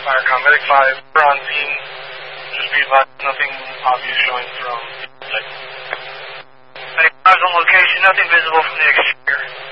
Firecom, Medic 5, we're on scene. Just be advised, nothing obvious showing from the site. Medic 5's on location, nothing visible from the exterior.